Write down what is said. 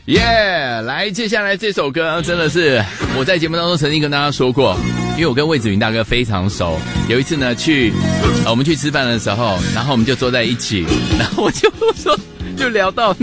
耶！来，接下来这首歌真的是我在节目当中曾经跟大家说过，因为我跟魏子云大哥非常熟。有一次呢，我们去吃饭的时候，然后我们就坐在一起，然后我就说，就聊到